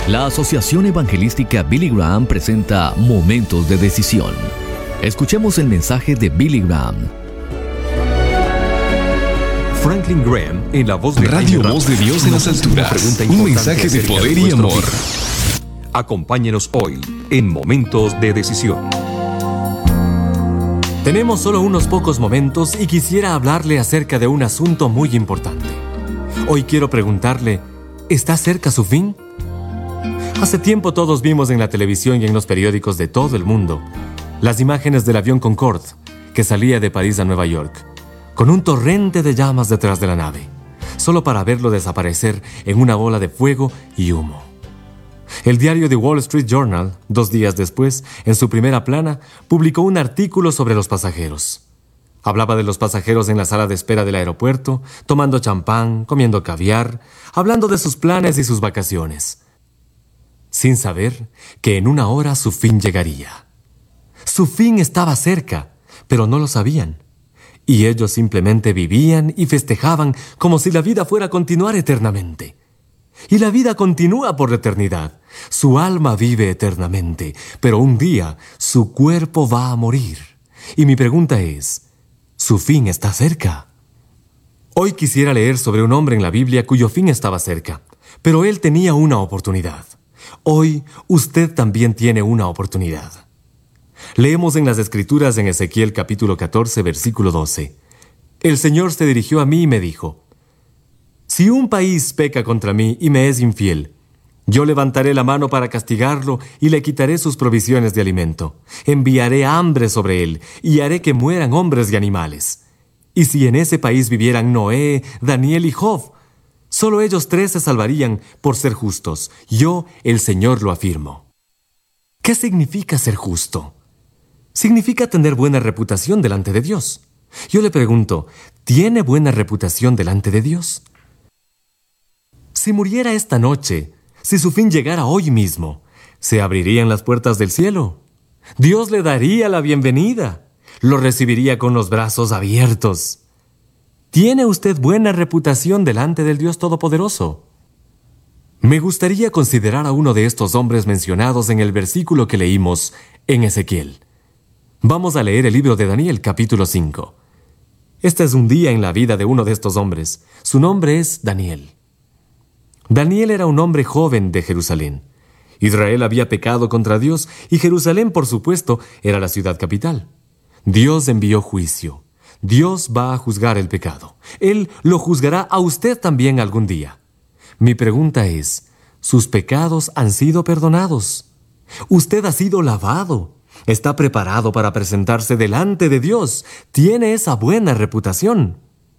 La Asociación Evangelística Billy Graham presenta Momentos de Decisión. Escuchemos el mensaje de Billy Graham. Franklin Graham, en la voz de Radio Voz de Dios en las alturas. Un mensaje de poder y amor. Acompáñenos hoy en Momentos de Decisión. Tenemos solo unos pocos momentos y quisiera hablarle acerca de un asunto muy importante. Hoy quiero preguntarle, ¿está cerca su fin? Hace tiempo todos vimos en la televisión y en los periódicos de todo el mundo las imágenes del avión Concorde que salía de París a Nueva York, con un torrente de llamas detrás de la nave, solo para verlo desaparecer en una bola de fuego y humo. El diario The Wall Street Journal, 2 días después, en su primera plana, publicó un artículo sobre los pasajeros. Hablaba de los pasajeros en la sala de espera del aeropuerto, tomando champán, comiendo caviar, hablando de sus planes y sus vacaciones, sin saber que en una hora su fin llegaría. Su fin estaba cerca, pero no lo sabían. Y ellos simplemente vivían y festejaban como si la vida fuera a continuar eternamente. Y la vida continúa por la eternidad. Su alma vive eternamente, pero un día su cuerpo va a morir. Y mi pregunta es, ¿su fin está cerca? Hoy quisiera leer sobre un hombre en la Biblia cuyo fin estaba cerca, pero él tenía una oportunidad. Hoy usted también tiene una oportunidad. Leemos en las Escrituras en Ezequiel capítulo 14, versículo 12. El Señor se dirigió a mí y me dijo: si un país peca contra mí y me es infiel, yo levantaré la mano para castigarlo y le quitaré sus provisiones de alimento. Enviaré hambre sobre él y haré que mueran hombres y animales. Y si en ese país vivieran Noé, Daniel y Job, solo ellos 3 se salvarían por ser justos. Yo, el Señor, lo afirmo. ¿Qué significa ser justo? Significa tener buena reputación delante de Dios. Yo le pregunto, ¿tiene buena reputación delante de Dios? Si muriera esta noche, si su fin llegara hoy mismo, ¿se abrirían las puertas del cielo? Dios le daría la bienvenida. Lo recibiría con los brazos abiertos. ¿Tiene usted buena reputación delante del Dios Todopoderoso? Me gustaría considerar a uno de estos hombres mencionados en el versículo que leímos en Ezequiel. Vamos a leer el libro de Daniel, capítulo 5. Este es un día en la vida de uno de estos hombres. Su nombre es Daniel. Daniel era un hombre joven de Jerusalén. Israel había pecado contra Dios y Jerusalén, por supuesto, era la ciudad capital. Dios envió juicio. Dios va a juzgar el pecado. Él lo juzgará a usted también algún día. Mi pregunta es, ¿sus pecados han sido perdonados? ¿Usted ha sido lavado? ¿Está preparado para presentarse delante de Dios? ¿Tiene esa buena reputación?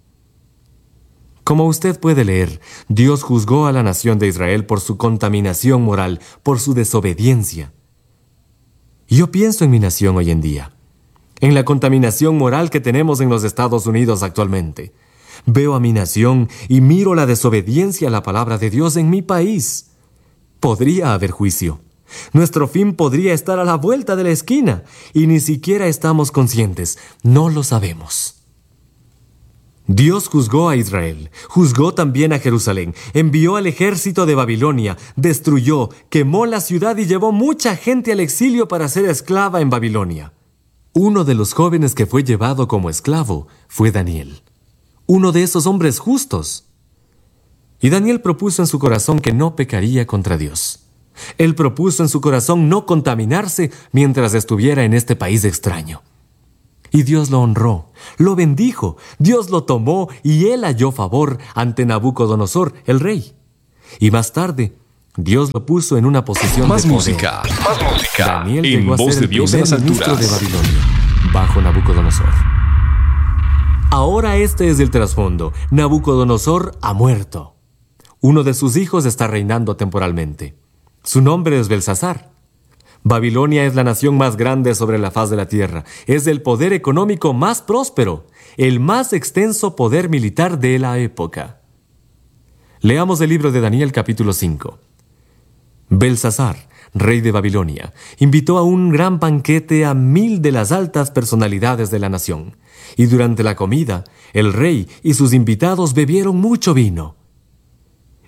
Como usted puede leer, Dios juzgó a la nación de Israel por su contaminación moral, por su desobediencia. Yo pienso en mi nación hoy en día, en la contaminación moral que tenemos en los Estados Unidos actualmente. Veo a mi nación y miro la desobediencia a la palabra de Dios en mi país. Podría haber juicio. Nuestro fin podría estar a la vuelta de la esquina y ni siquiera estamos conscientes. No lo sabemos. Dios juzgó a Israel, juzgó también a Jerusalén, envió al ejército de Babilonia, destruyó, quemó la ciudad y llevó mucha gente al exilio para ser esclava en Babilonia. Uno de los jóvenes que fue llevado como esclavo fue Daniel, uno de esos hombres justos. Y Daniel propuso en su corazón que no pecaría contra Dios. Él propuso en su corazón no contaminarse mientras estuviera en este país extraño. Y Dios lo honró, lo bendijo, Dios lo tomó y él halló favor ante Nabucodonosor, el rey. Y más tarde, Dios lo puso en una posición más de poder. Música. Daniel En llegó a Voz ser de el Dios en primer las ministro de alturas. Babilonia, bajo Nabucodonosor. Ahora este es el trasfondo. Nabucodonosor ha muerto. Uno de sus hijos está reinando temporalmente. Su nombre es Belsasar. Babilonia es la nación más grande sobre la faz de la tierra. Es el poder económico más próspero, el más extenso poder militar de la época. Leamos el libro de Daniel capítulo 5. Belsasar, rey de Babilonia, invitó a un gran banquete a 1000 de las altas personalidades de la nación. Y durante la comida, el rey y sus invitados bebieron mucho vino.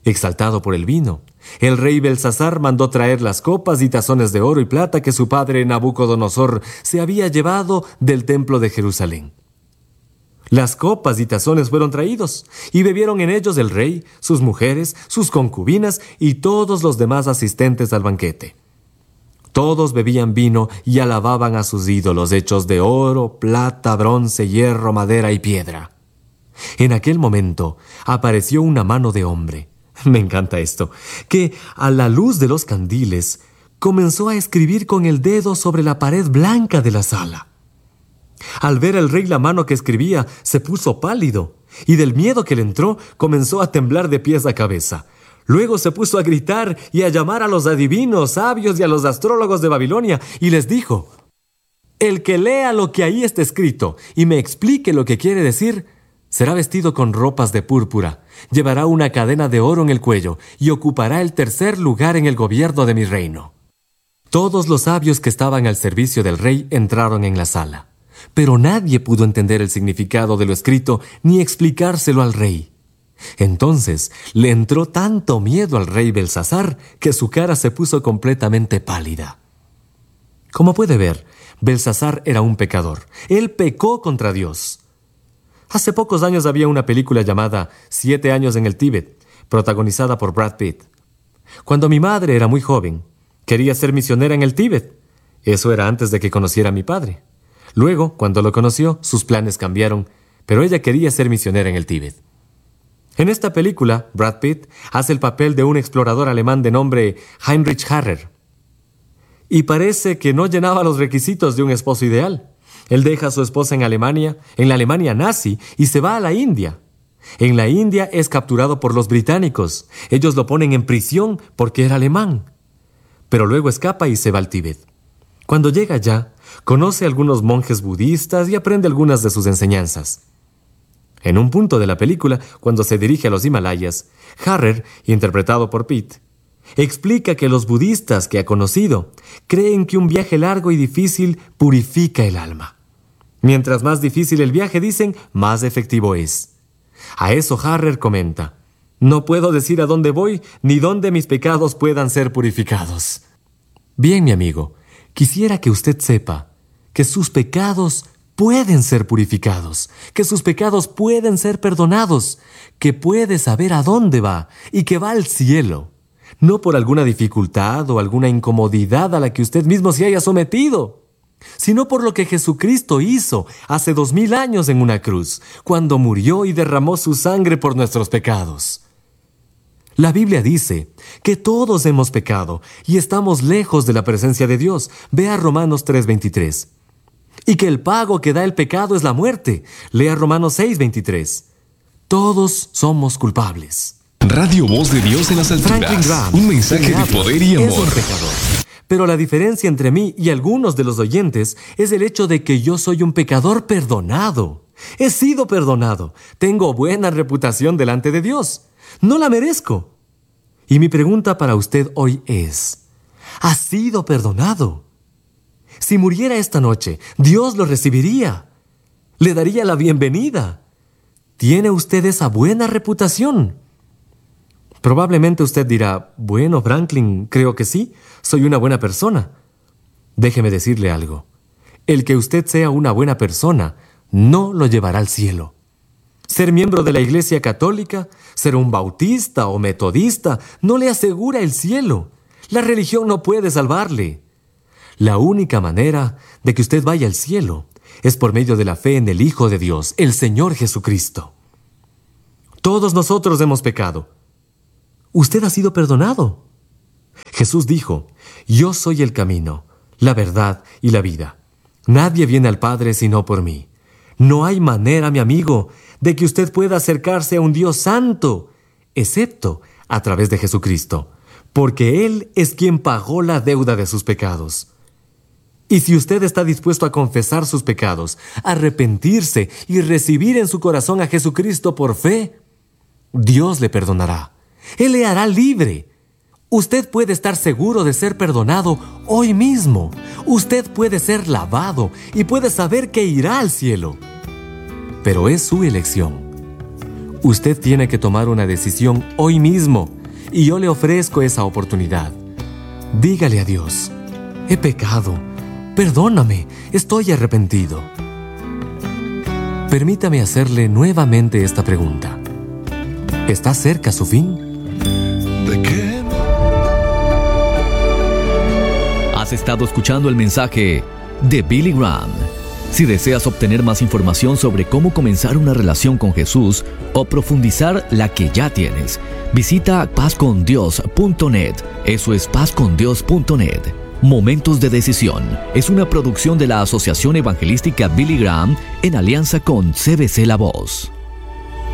Exaltado por el vino, el rey Belsasar mandó traer las copas y tazones de oro y plata que su padre Nabucodonosor se había llevado del templo de Jerusalén. Las copas y tazones fueron traídos, y bebieron en ellos el rey, sus mujeres, sus concubinas y todos los demás asistentes al banquete. Todos bebían vino y alababan a sus ídolos hechos de oro, plata, bronce, hierro, madera y piedra. En aquel momento apareció una mano de hombre, me encanta esto, que a la luz de los candiles comenzó a escribir con el dedo sobre la pared blanca de la sala. Al ver el rey la mano que escribía, se puso pálido, y del miedo que le entró, comenzó a temblar de pies a cabeza. Luego se puso a gritar y a llamar a los adivinos, sabios y a los astrólogos de Babilonia, y les dijo: «El que lea lo que ahí está escrito y me explique lo que quiere decir, será vestido con ropas de púrpura, llevará una cadena de oro en el cuello y ocupará el tercer lugar en el gobierno de mi reino». Todos los sabios que estaban al servicio del rey entraron en la sala, pero nadie pudo entender el significado de lo escrito ni explicárselo al rey. Entonces le entró tanto miedo al rey Belsasar que su cara se puso completamente pálida. Como puede ver, Belsasar era un pecador. Él pecó contra Dios. Hace pocos años había una película llamada 7 años en el Tíbet, protagonizada por Brad Pitt. Cuando mi madre era muy joven, quería ser misionera en el Tíbet. Eso era antes de que conociera a mi padre. Luego, cuando lo conoció, sus planes cambiaron, pero ella quería ser misionera en el Tíbet. En esta película, Brad Pitt hace el papel de un explorador alemán de nombre Heinrich Harrer. Y parece que no llenaba los requisitos de un esposo ideal. Él deja a su esposa en la Alemania nazi, y se va a la India. En la India es capturado por los británicos. Ellos lo ponen en prisión porque era alemán. Pero luego escapa y se va al Tíbet. Cuando llega allá, conoce a algunos monjes budistas y aprende algunas de sus enseñanzas. En un punto de la película, cuando se dirige a los Himalayas, Harrer, interpretado por Pitt, explica que los budistas que ha conocido creen que un viaje largo y difícil purifica el alma. Mientras más difícil el viaje, dicen, más efectivo es. A eso Harrer comenta: «No puedo decir a dónde voy ni dónde mis pecados puedan ser purificados». Bien, mi amigo, quisiera que usted sepa que sus pecados pueden ser purificados, que sus pecados pueden ser perdonados, que puede saber a dónde va y que va al cielo, no por alguna dificultad o alguna incomodidad a la que usted mismo se haya sometido, sino por lo que Jesucristo hizo hace 2000 años en una cruz, cuando murió y derramó su sangre por nuestros pecados. La Biblia dice que todos hemos pecado y estamos lejos de la presencia de Dios. Vea Romanos 3:23. Y que el pago que da el pecado es la muerte. Lea Romanos 6:23. Todos somos culpables. Radio Voz de Dios en las alturas. Franklin Graham, un mensaje de poder y amor. Es un pecador. Pero la diferencia entre mí y algunos de los oyentes es el hecho de que yo soy un pecador perdonado. He sido perdonado. Tengo buena reputación delante de Dios. No la merezco. Y mi pregunta para usted hoy es: ¿ha sido perdonado? Si muriera esta noche, Dios lo recibiría. Le daría la bienvenida. ¿Tiene usted esa buena reputación? Probablemente usted dirá: bueno, Franklin, creo que sí, soy una buena persona. Déjeme decirle algo. El que usted sea una buena persona no lo llevará al cielo. Ser miembro de la Iglesia Católica, ser un bautista o metodista, no le asegura el cielo. La religión no puede salvarle. La única manera de que usted vaya al cielo es por medio de la fe en el Hijo de Dios, el Señor Jesucristo. Todos nosotros hemos pecado. Usted ha sido perdonado. Jesús dijo: «Yo soy el camino, la verdad y la vida. Nadie viene al Padre sino por mí». No hay manera, mi amigo, de que usted pueda acercarse a un Dios santo, excepto a través de Jesucristo, porque Él es quien pagó la deuda de sus pecados. Y si usted está dispuesto a confesar sus pecados, arrepentirse y recibir en su corazón a Jesucristo por fe, Dios le perdonará. Él le hará libre. Usted puede estar seguro de ser perdonado hoy mismo. Usted puede ser lavado y puede saber que irá al cielo. Pero es su elección. Usted tiene que tomar una decisión hoy mismo, y yo le ofrezco esa oportunidad. Dígale a Dios: he pecado, perdóname, estoy arrepentido. Permítame hacerle nuevamente esta pregunta. ¿Está cerca su fin? ¿De qué? Has estado escuchando el mensaje de Billy Graham. Si deseas obtener más información sobre cómo comenzar una relación con Jesús o profundizar la que ya tienes, visita pazcondios.net. Eso es pazcondios.net. Momentos de Decisión es una producción de la Asociación Evangelística Billy Graham en alianza con CBC La Voz.